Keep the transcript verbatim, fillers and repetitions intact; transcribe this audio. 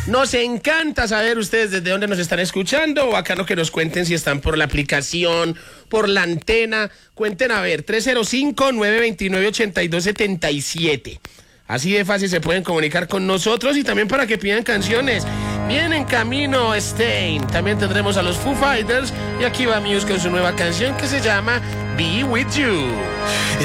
Nos encanta saber ustedes desde dónde nos están escuchando. Bacano que nos cuenten si están por la aplicación, por la antena. Cuenten a ver, tres cero cinco, nueve dos nueve, ocho dos siete siete. Así de fácil se pueden comunicar con nosotros y también para que pidan canciones. Viene en camino Stain. También tendremos a los Foo Fighters y aquí va Muse con su nueva canción que se llama Be With You.